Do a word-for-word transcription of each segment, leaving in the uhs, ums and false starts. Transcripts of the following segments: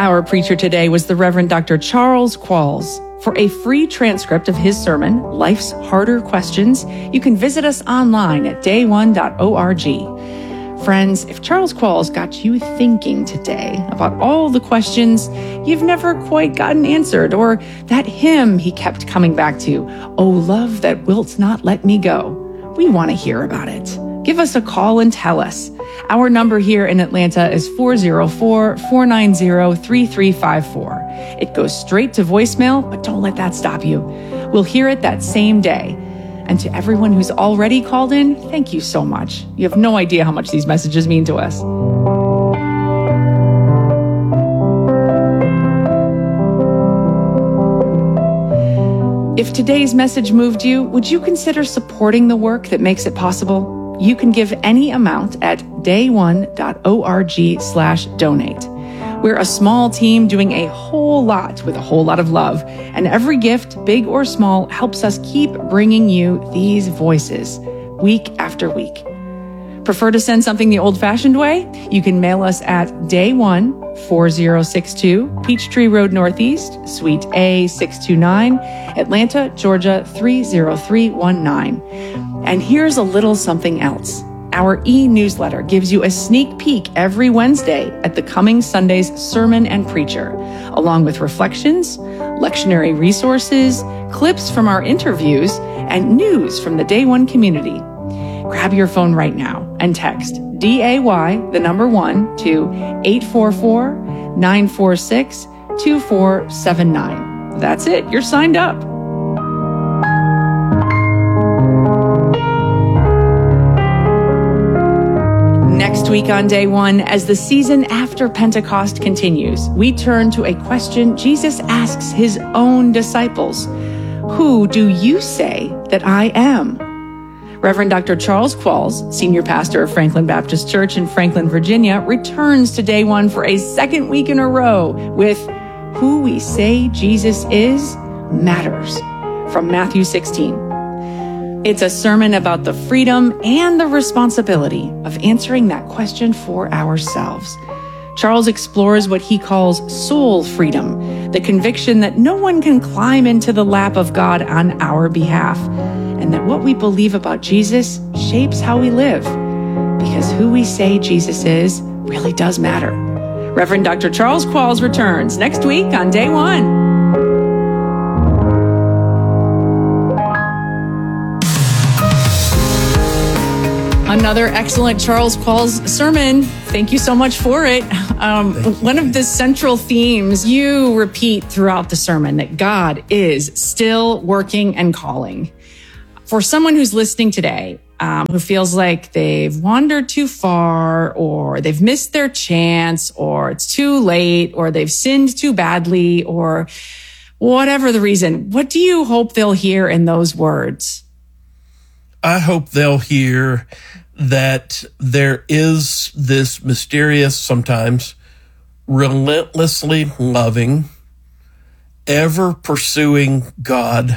Our preacher today was the Reverend Doctor Charles Qualls. For a free transcript of his sermon, Life's Harder Questions, you can visit us online at day one dot org. Friends, if Charles Qualls got you thinking today about all the questions you've never quite gotten answered, or that hymn he kept coming back to, "O love that wilt not let me go," we want to hear about it. Give us a call and tell us. Our number here in Atlanta is four oh four, four nine zero, three three five four. It goes straight to voicemail, but don't let that stop you. We'll hear it that same day. And to everyone who's already called in, thank you so much. You have no idea how much these messages mean to us. If today's message moved you, would you consider supporting the work that makes it possible? You can give any amount at day one dot org slash donate. We're a small team doing a whole lot with a whole lot of love, and every gift, big or small, helps us keep bringing you these voices week after week. Prefer to send something the old-fashioned way? You can mail us at Day One, four oh six two, Peachtree Road Northeast, Suite A six two nine, Atlanta, Georgia three oh three one nine. And here's a little something else. Our e-newsletter gives you a sneak peek every Wednesday at the coming Sunday's sermon and preacher, along with reflections, lectionary resources, clips from our interviews, and news from the Day One community. Grab your phone right now and text D A Y, the number one, to eight four four, nine four six, two four seven nine. That's it. You're signed up. Next week on Day One, as the season after Pentecost continues, we turn to a question Jesus asks his own disciples. Who do you say that I am? Reverend Doctor Charles Qualls, senior pastor of Franklin Baptist Church in Franklin, Virginia, returns to Day One for a second week in a row with Who We Say Jesus Is Matters from Matthew sixteen. It's a sermon about the freedom and the responsibility of answering that question for ourselves. Charles explores what he calls soul freedom, the conviction that no one can climb into the lap of God on our behalf, and that what we believe about Jesus shapes how we live, because who we say Jesus is really does matter. Reverend Doctor Charles Qualls returns next week on Day One. Another excellent Charles Qualls sermon. Thank you so much for it. Um, one of the central themes you repeat throughout the sermon, that God is still working and calling. For someone who's listening today, um, who feels like they've wandered too far, or they've missed their chance, or it's too late, or they've sinned too badly, or whatever the reason, what do you hope they'll hear in those words? I hope they'll hear that there is this mysterious, sometimes relentlessly loving, ever pursuing God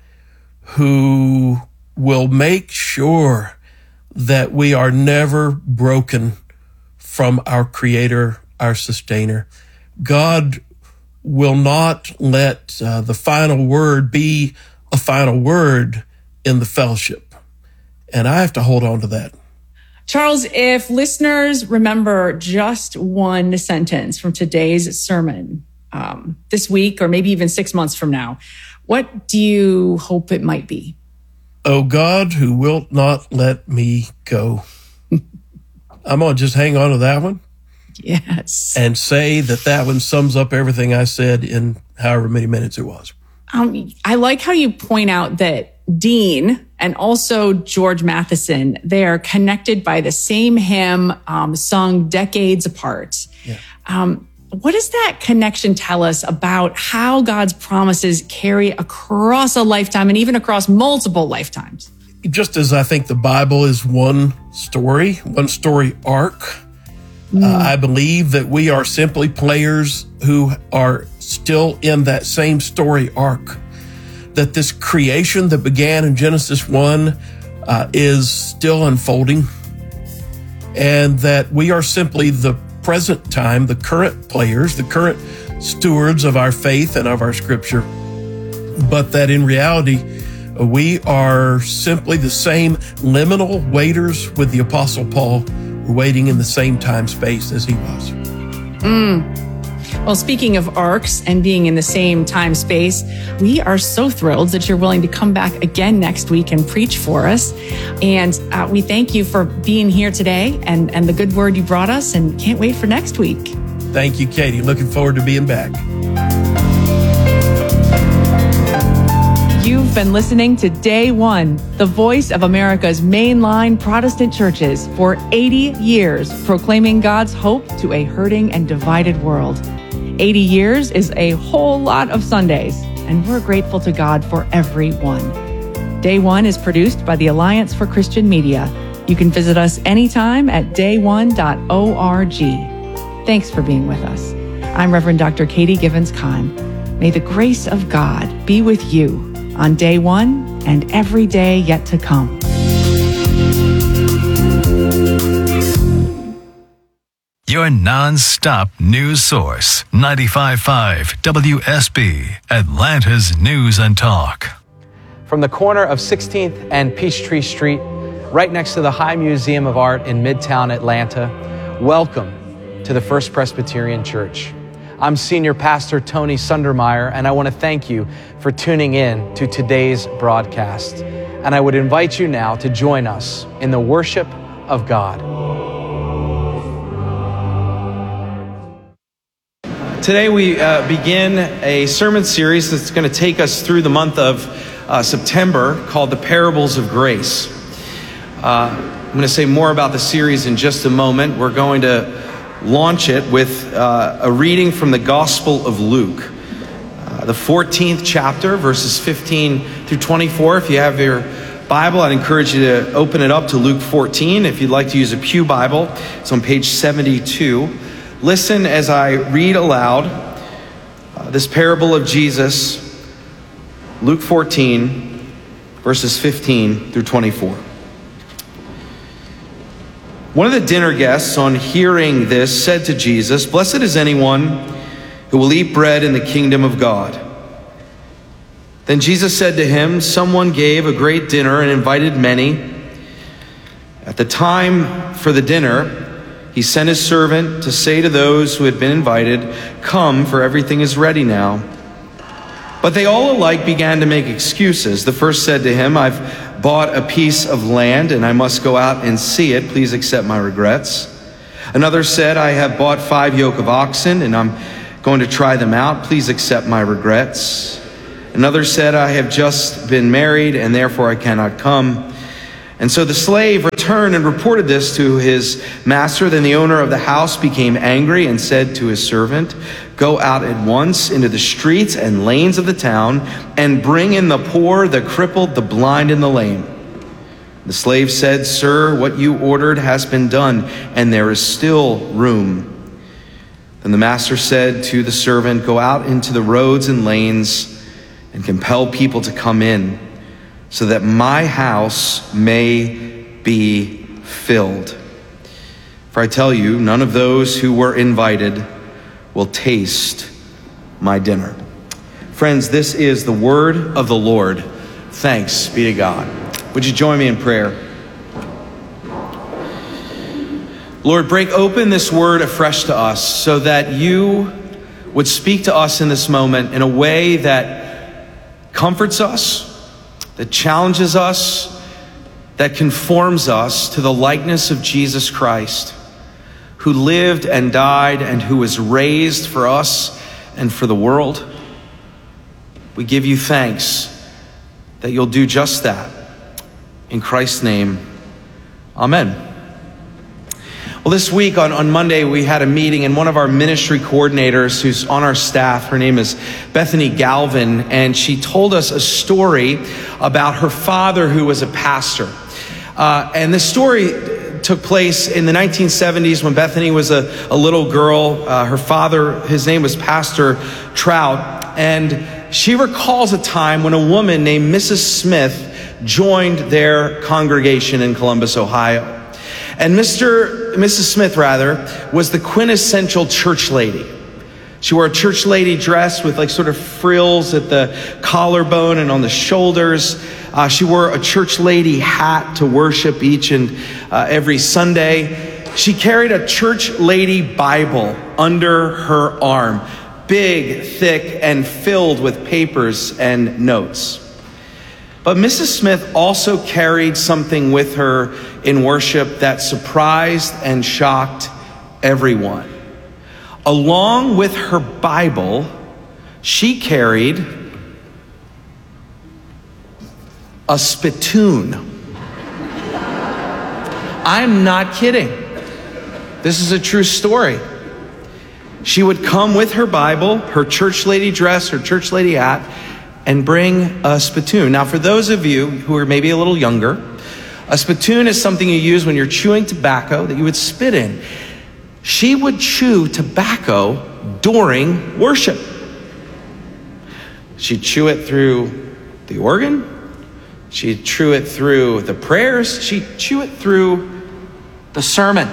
who will make sure that we are never broken from our Creator, our Sustainer. God will not let uh, the final word be a final word in the fellowship. And I have to hold on to that. Charles, if listeners remember just one sentence from today's sermon um, this week, or maybe even six months from now, what do you hope it might be? O God, who wilt not let me go. I'm going to just hang on to that one. Yes. And say that that one sums up everything I said in however many minutes it was. Um, I like how you point out that Dean and also George Matheson, they are connected by the same hymn um, sung decades apart. Yeah. Um, what does that connection tell us about how God's promises carry across a lifetime and even across multiple lifetimes? Just as I think the Bible is one story, one story arc, mm. uh, I believe that we are simply players who are still in that same story arc. That this creation that began in Genesis one uh, is still unfolding, and that we are simply the present time, the current players, the current stewards of our faith and of our scripture, but that in reality, we are simply the same liminal waiters with the Apostle Paul. We're waiting in the same time space as he was. Mm. Well, speaking of arcs and being in the same time space, we are so thrilled that you're willing to come back again next week and preach for us. And uh, we thank you for being here today and, and the good word you brought us, and can't wait for next week. Thank you, Katie. Looking forward to being back. You've been listening to Day One, the voice of America's mainline Protestant churches for eighty years, proclaiming God's hope to a hurting and divided world. eighty years is a whole lot of Sundays, and we're grateful to God for every one. Day One is produced by the Alliance for Christian Media. You can visit us anytime at day one dot org. Thanks for being with us. I'm Reverend Doctor Katie Givens-Keim. May the grace of God be with you on Day One and every day yet to come. Your non-stop news source, ninety-five point five W S B, Atlanta's News and Talk. From the corner of sixteenth and Peachtree Street, right next to the High Museum of Art in Midtown Atlanta, welcome to the First Presbyterian Church. I'm Senior Pastor Tony Sundermeyer, and I want to thank you for tuning in to today's broadcast. And I would invite you now to join us in the worship of God. Today we uh, begin a sermon series that's going to take us through the month of uh, September, called The Parables of Grace. Uh, I'm going to say more about the series in just a moment. We're going to launch it with uh, a reading from the Gospel of Luke, uh, the fourteenth chapter, verses fifteen through twenty-four. If you have your Bible, I'd encourage you to open it up to Luke fourteen. If you'd like to use a pew Bible, it's on page seventy-two. Listen as I read aloud uh, this parable of Jesus, Luke fourteen, verses fifteen through twenty-four. One of the dinner guests, on hearing this, said to Jesus, "Blessed is anyone who will eat bread in the kingdom of God." Then Jesus said to him, "Someone gave a great dinner and invited many. At the time for the dinner, he sent his servant to say to those who had been invited, 'Come, for everything is ready now.' But they all alike began to make excuses. The first said to him, 'I've bought a piece of land and I must go out and see it. Please accept my regrets.' Another said, 'I have bought five yoke of oxen and I'm going to try them out. Please accept my regrets.' Another said, 'I have just been married and therefore I cannot come.' And so the slave returned and reported this to his master. Then the owner of the house became angry and said to his servant, 'Go out at once into the streets and lanes of the town and bring in the poor, the crippled, the blind, and the lame.' The slave said, 'Sir, what you ordered has been done, and there is still room.' Then the master said to the servant, 'Go out into the roads and lanes and compel people to come in, so that my house may be filled. For I tell you, none of those who were invited will taste my dinner.'" Friends, this is the word of the Lord. Thanks be to God. Would you join me in prayer? Lord, break open this word afresh to us so that you would speak to us in this moment in a way that comforts us, that challenges us, that conforms us to the likeness of Jesus Christ, who lived and died and who was raised for us and for the world. We give you thanks that you'll do just that. In Christ's name, amen. Well, this week on, on Monday, we had a meeting, and one of our ministry coordinators who's on our staff, her name is Bethany Galvin, and she told us a story about her father who was a pastor. Uh, and this story took place in the nineteen seventies when Bethany was a, a little girl. Uh, her father, his name was Pastor Trout, and she recalls a time when a woman named Missus Smith joined their congregation in Columbus, Ohio. And Mister Missus Smith, rather, was the quintessential church lady. She wore a church lady dress with like sort of frills at the collarbone and on the shoulders. Uh, she wore a church lady hat to worship each and uh, every Sunday. She carried a church lady Bible under her arm, big, thick, and filled with papers and notes. But Missus Smith also carried something with her in worship that surprised and shocked everyone. Along with her Bible, she carried a spittoon. I'm not kidding. This is a true story. She would come with her Bible, her church lady dress, her church lady hat, and bring a spittoon. Now, for those of you who are maybe a little younger, a spittoon is something you use when you're chewing tobacco that you would spit in. She would chew tobacco during worship. She'd chew it through the organ. She'd chew it through the prayers. She'd chew it through the sermon.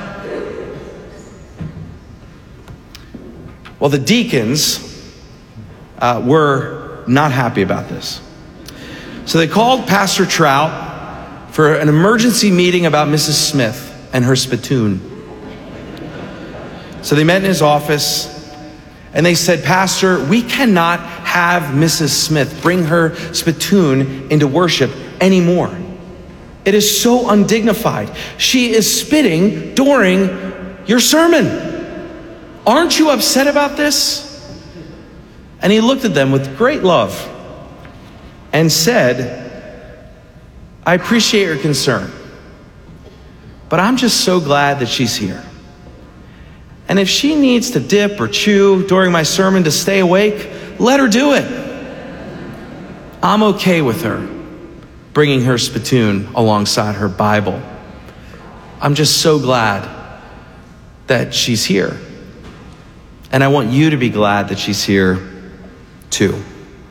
Well, the deacons uh, were not happy about this. So they called Pastor Trout for an emergency meeting about Missus Smith and her spittoon. So they met in his office and they said, Pastor, we cannot have Missus Smith bring her spittoon into worship anymore. It is so undignified. She is spitting during your sermon. Aren't you upset about this? And he looked at them with great love and said, I appreciate your concern, but I'm just so glad that she's here. And if she needs to dip or chew during my sermon to stay awake, let her do it. I'm okay with her bringing her spittoon alongside her Bible. I'm just so glad that she's here. And I want you to be glad that she's here too.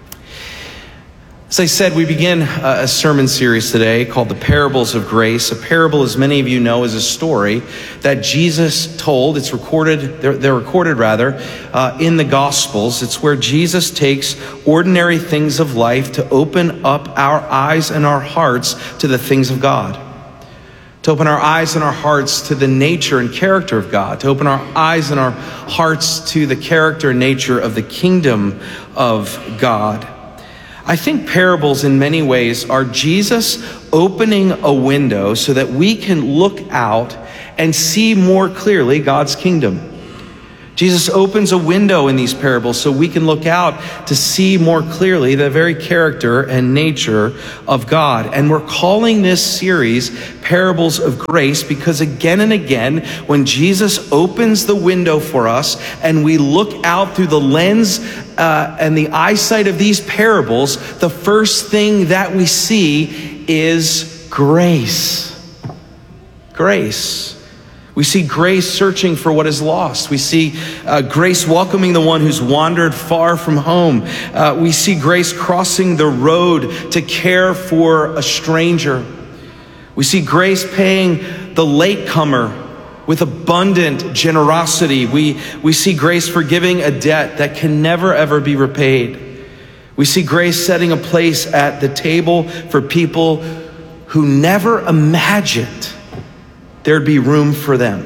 As I said, we begin a sermon series today called The Parables of Grace. A parable, as many of you know, is a story that Jesus told. It's recorded, they're, they're recorded rather, uh, in the Gospels. It's where Jesus takes ordinary things of life to open up our eyes and our hearts to the things of God. To open our eyes and our hearts to the nature and character of God. To open our eyes and our hearts to the character and nature of the kingdom of God. I think parables in many ways are Jesus opening a window so that we can look out and see more clearly God's kingdom. Jesus opens a window in these parables so we can look out to see more clearly the very character and nature of God. And we're calling this series Parables of Grace because again and again, when Jesus opens the window for us and we look out through the lens uh, and the eyesight of these parables, the first thing that we see is grace. Grace. We see grace searching for what is lost. We see uh, grace welcoming the one who's wandered far from home. Uh, we see grace crossing the road to care for a stranger. We see grace paying the latecomer with abundant generosity. We, we see grace forgiving a debt that can never, ever be repaid. We see grace setting a place at the table for people who never imagined there'd be room for them.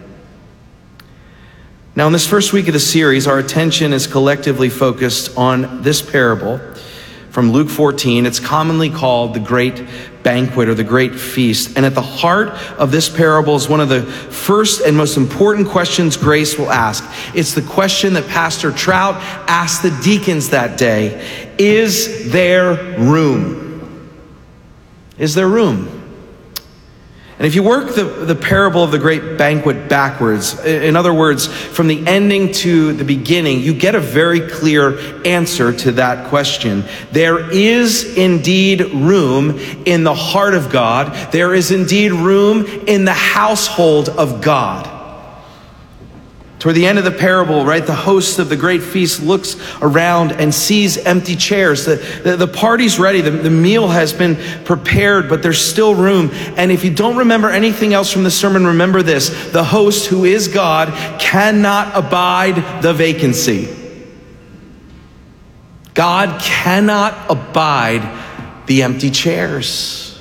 Now, in this first week of the series, our attention is collectively focused on this parable from Luke fourteen. It's commonly called the Great Banquet or the Great Feast. And at the heart of this parable is one of the first and most important questions grace will ask. It's the question that Pastor Trout asked the deacons that day. Is there room? Is there room? And if you work the, the parable of the Great Banquet backwards, in other words, from the ending to the beginning, you get a very clear answer to that question. There is indeed room in the heart of God. There is indeed room in the household of God. Toward the end of the parable, right, the host of the great feast looks around and sees empty chairs. The, the, the party's ready. The, the meal has been prepared, but there's still room. And if you don't remember anything else from the sermon, remember this. The host, who is God, cannot abide the vacancy. God cannot abide the empty chairs.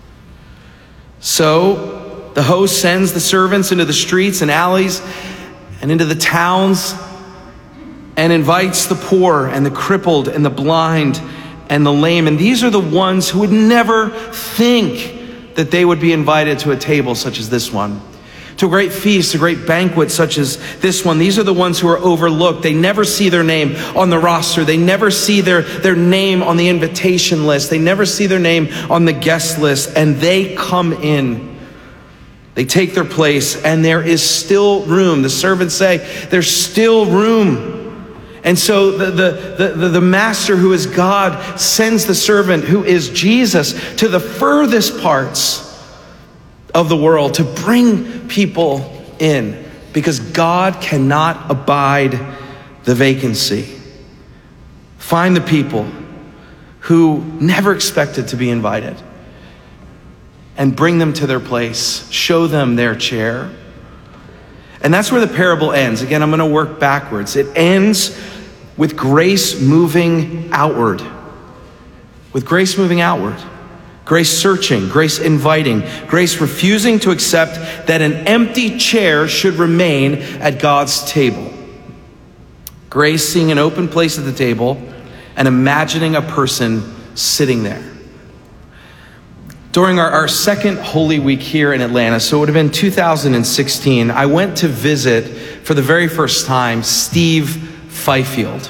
So the host sends the servants into the streets and alleys and into the towns, and invites the poor and the crippled and the blind and the lame. And these are the ones who would never think that they would be invited to a table such as this one, to a great feast, a great banquet such as this one. These are the ones who are overlooked. They never see their name on the roster. They never see their, their name on the invitation list. They never see their name on the guest list, and they come in. They take their place, and there is still room. The servants say, there's still room. And so the, the, the, the master, who is God, sends the servant, who is Jesus, to the furthest parts of the world to bring people in, because God cannot abide the vacancy. Find the people who never expected to be invited and bring them to their place. Show them their chair. And that's where the parable ends. Again, I'm going to work backwards. It ends with grace moving outward. With grace moving outward. Grace searching, grace inviting, grace refusing to accept that an empty chair should remain at God's table. Grace seeing an open place at the table and imagining a person sitting there. During our, our second Holy Week here in Atlanta, so it would have been two thousand sixteen, I went to visit for the very first time Steve Fifield.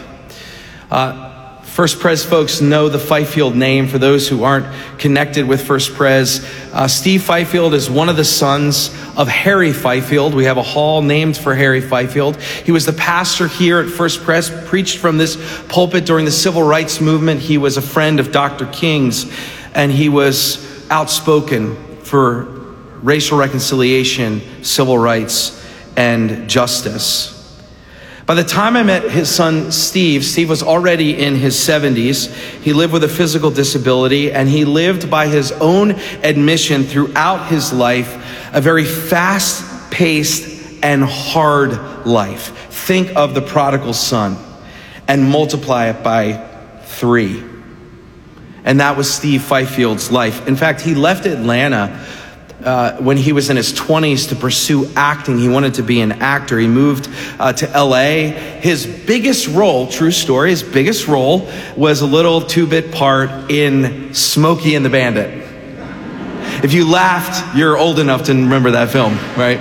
Uh, First Pres folks know the Fifield name. For those who aren't connected with First Pres, uh, Steve Fifield is one of the sons of Harry Fifield. We have a hall named for Harry Fifield. He was the pastor here at First Pres, preached from this pulpit during the Civil Rights Movement. He was a friend of Doctor King's, and he was outspoken for racial reconciliation, civil rights, and justice. By the time I met his son, Steve, Steve was already in his seventies. He lived with a physical disability, and he lived, by his own admission throughout his life, a very fast-paced and hard life. Think of the prodigal son and multiply it by three. And that was Steve Fifield's life. In fact, he left Atlanta uh, when he was in his twenties to pursue acting. He wanted to be an actor. He moved uh, to L A. His biggest role, true story, his biggest role was a little two-bit part in Smokey and the Bandit. If you laughed, you're old enough to remember that film, right?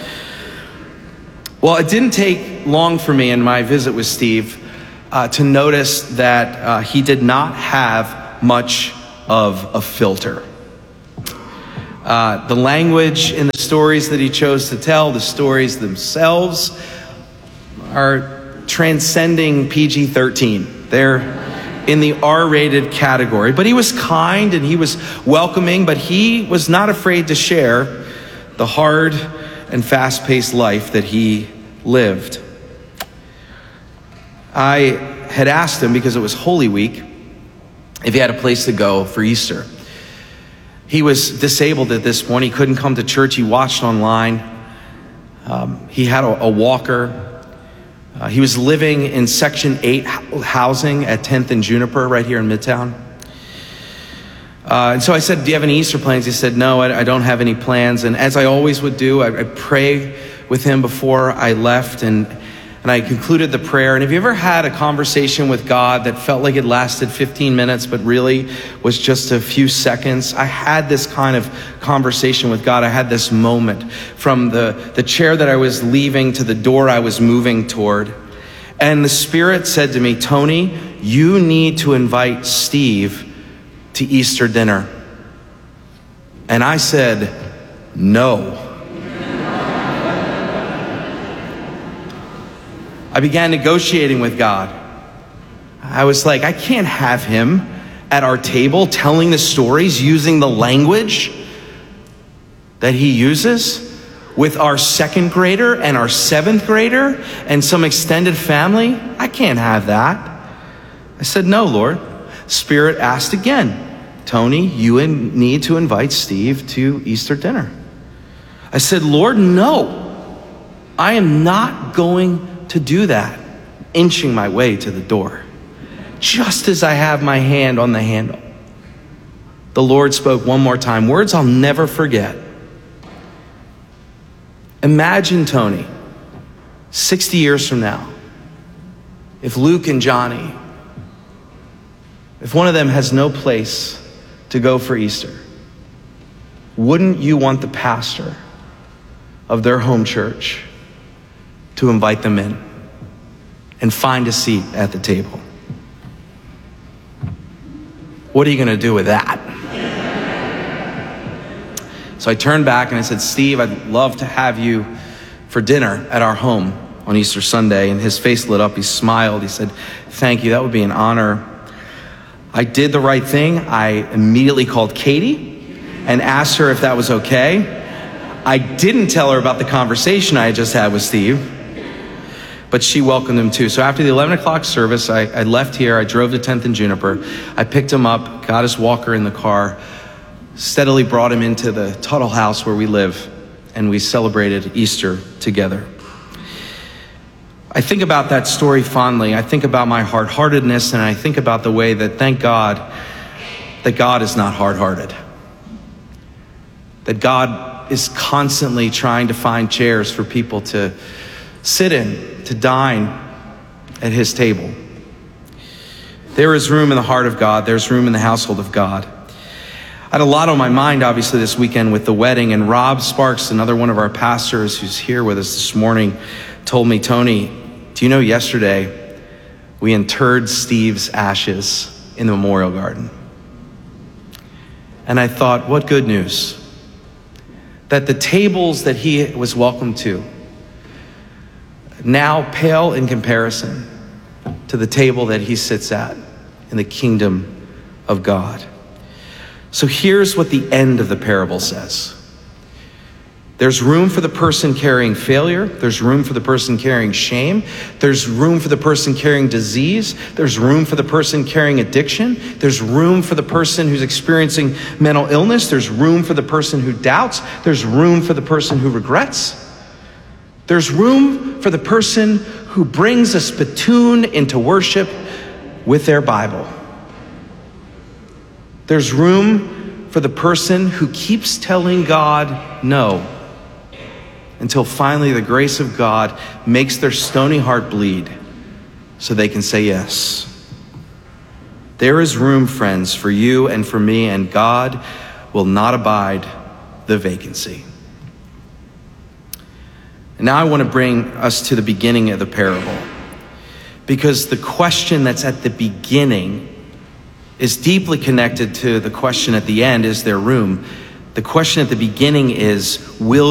Well, it didn't take long for me in my visit with Steve uh, to notice that uh, he did not have much of a filter. Uh, the language in the stories that he chose to tell, the stories themselves, are transcending P G thirteen. They're in the R-rated category. But he was kind and he was welcoming, but he was not afraid to share the hard and fast-paced life that he lived. I had asked him, because it was Holy Week, if he had a place to go for Easter. He was disabled at this point. He couldn't come to church. He watched online. Um, he had a, a walker. Uh, he was living in Section eight housing at tenth and Juniper right here in Midtown. Uh, and so I said, do you have any Easter plans? He said, no, I, I don't have any plans. And as I always would do, I, I pray with him before I left, and And I concluded the prayer. And have you ever had a conversation with God that felt like it lasted fifteen minutes, but really was just a few seconds? I had this kind of conversation with God. I had this moment from the, the chair that I was leaving to the door I was moving toward. And the Spirit said to me, Tony, you need to invite Steve to Easter dinner. And I said, no. I began negotiating with God. I was like, I can't have him at our table telling the stories using the language that he uses. with our second grader and our seventh grader and some extended family? I can't have that. I said, no, Lord. Spirit asked again, Tony, you need to invite Steve to Easter dinner. I said, Lord, no, I am not going to do that. Inching my way to the door. Just as I have my hand on the handle, the Lord spoke one more time, words I'll never forget. Imagine, Tony, sixty years from now, if Luke and Johnny, if one of them has no place to go for Easter, wouldn't you want the pastor of their home church to invite them in and find a seat at the table? What are you going to do with that? So I turned back and I said, Steve, I'd love to have you for dinner at our home on Easter Sunday. And his face lit up. He smiled. He said, thank you. That would be an honor. I did the right thing. I immediately called Katie and asked her if that was okay. I didn't tell her about the conversation I had just had with Steve, but she welcomed him too. So after the eleven o'clock service, I, I left here. I drove to tenth and Juniper. I picked him up, got his walker in the car, steadily brought him into the Tuttle house where we live, and we celebrated Easter together. I think about that story fondly. I think about my hard-heartedness, and I think about the way that, thank God, that God is not hard-hearted. That God is constantly trying to find chairs for people to sit in, to dine at his table. There is room in the heart of God. There's room in the household of God. I had a lot on my mind, obviously, this weekend with the wedding, and Rob Sparks, another one of our pastors who's here with us this morning, told me, Tony, do you know yesterday we interred Steve's ashes in the memorial garden? And I thought, what good news. That the tables that he was welcome to now pale in comparison to the table that he sits at in the kingdom of God. So here's what the end of the parable says. There's room for the person carrying failure. There's room for the person carrying shame. There's room for the person carrying disease. There's room for the person carrying addiction. There's room for the person who's experiencing mental illness. There's room for the person who doubts. There's room for the person who regrets. There's room for the person who brings a spittoon into worship with their Bible. There's room for the person who keeps telling God no until finally the grace of God makes their stony heart bleed so they can say yes. There is room, friends, for you and for me, and God will not abide the vacancy. And now I want to bring us to the beginning of the parable, because the question that's at the beginning is deeply connected to the question at the end, is there room? The question at the beginning is, will